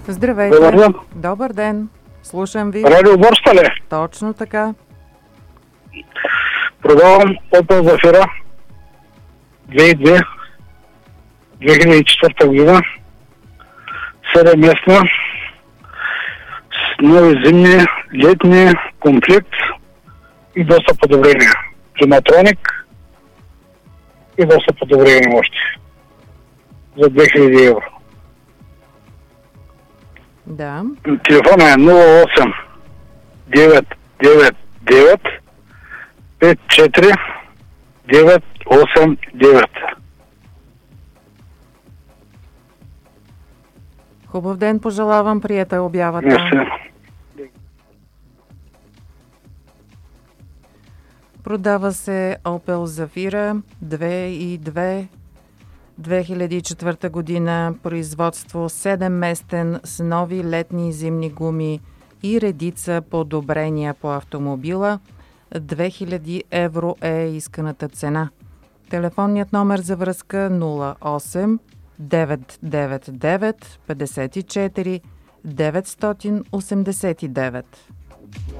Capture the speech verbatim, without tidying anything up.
Здравейте. Добър ден. Добър ден. Слушам ви. Радио Борста ли? Точно така. Продавам Opel Zafira две хиляди и две, две хиляди и четвърта година. седем местна. С нови зимни, летни, комплект и доста подобрения. Климатроник и доста подобрения още. За две хиляди евро. Да. Телефона е нула осем девет девет девет пет четири девет осем девет. Хубав ден пожелавам, приета обявата. Мерси. Продава се Opel Zafira две хиляди и две, две хиляди и четвърта година, производство седемместен с нови летни и зимни гуми и редица подобрения по автомобила. две хиляди евро е исканата цена. Телефонният номер за връзка нула осем девет девет девет пет четири девет осем девет.